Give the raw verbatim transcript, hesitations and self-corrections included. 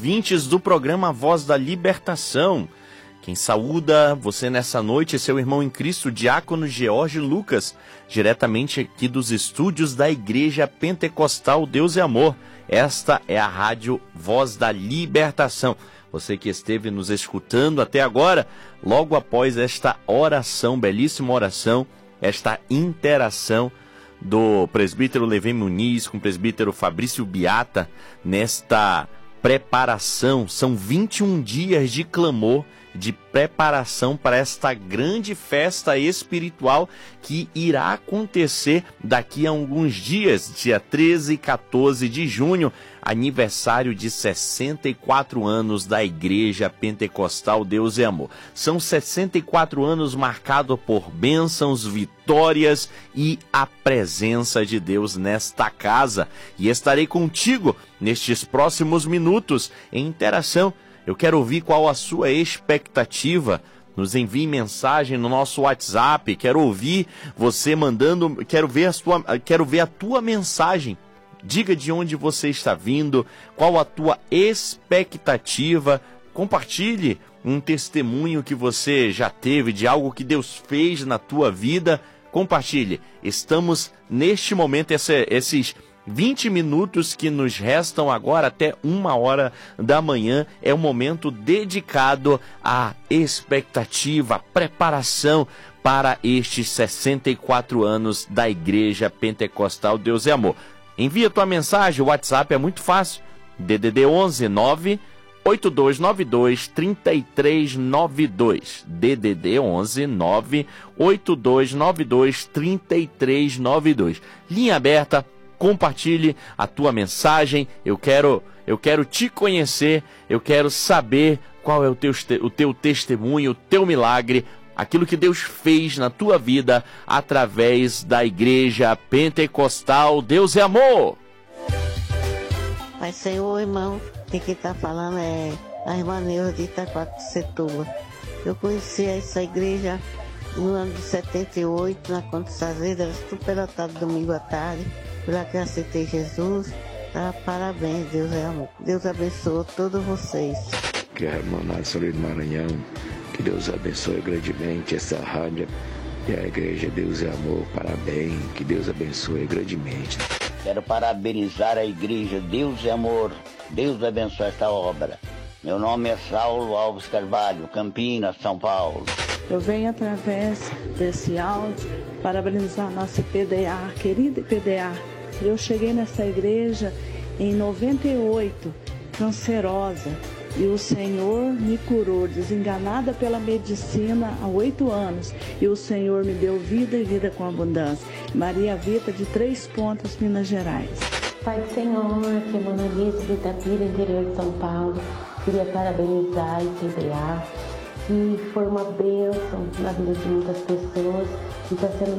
ouvintes do programa Voz da Libertação. Quem saúda você nessa noite é seu irmão em Cristo, diácono George Lucas, diretamente aqui dos estúdios da Igreja Pentecostal Deus e Amor. Esta é a rádio Voz da Libertação. Você que esteve nos escutando até agora, logo após esta oração, belíssima oração, esta interação do presbítero Levi Muniz com o presbítero Fabrício Biata, nesta preparação, são vinte e um dias de clamor, de preparação para esta grande festa espiritual que irá acontecer daqui a alguns dias, dia treze e quatorze de junho, aniversário de sessenta e quatro anos da Igreja Pentecostal Deus e Amor. São sessenta e quatro anos marcados por bênçãos, vitórias e a presença de Deus nesta casa. E estarei contigo nestes próximos minutos em interação. Eu quero ouvir qual a sua expectativa. Nos envie mensagem no nosso WhatsApp. Quero ouvir você mandando, quero ver a sua, quero ver a tua mensagem. Diga de onde você está vindo, qual a tua expectativa. Compartilhe um testemunho que você já teve de algo que Deus fez na tua vida. Compartilhe. Estamos neste momento, esse, esses vinte minutos que nos restam agora até uma hora da manhã, é um momento dedicado à expectativa, à preparação para estes sessenta e quatro anos da Igreja Pentecostal Deus e Amor. Envia tua mensagem, o WhatsApp é muito fácil, D D D onze nove oito dois nove dois três três nove dois, D D D onze nove oito dois nove dois três três nove dois. Linha aberta. Compartilhe a tua mensagem. Eu quero, eu quero te conhecer, eu quero saber qual é o teu, o teu testemunho, o teu milagre, aquilo que Deus fez na tua vida através da Igreja Pentecostal Deus é Amor. Pai Senhor, irmão, quem que está falando é a irmã Neuza de Itaquaquecetuba. Eu conheci essa igreja no ano de setenta e oito, na Conta Azevedo, era superlotado domingo à tarde. Por lá que eu aceitei Jesus, tá? Parabéns, Deus é amor. Deus abençoe todos vocês. Que é Maná Solido Maranhão, que Deus abençoe grandemente essa rádio e a Igreja Deus é Amor, parabéns, que Deus abençoe grandemente. Quero parabenizar a Igreja Deus é Amor, Deus abençoe esta obra. Meu nome é Saulo Alves Carvalho, Campinas, São Paulo. Eu venho através desse áudio parabenizar a nossa P D A, querida P D A. Eu cheguei nessa igreja em noventa e oito, cancerosa, e o Senhor me curou, desenganada pela medicina há oito anos, e o Senhor me deu vida e vida com abundância. Maria Vita, de Três Pontas, Minas Gerais. Pai do Senhor, que é Mona Lisa de Itapira, interior de São Paulo, queria parabenizar a P D A, que foi uma bênção na vida de muitas pessoas e está sendo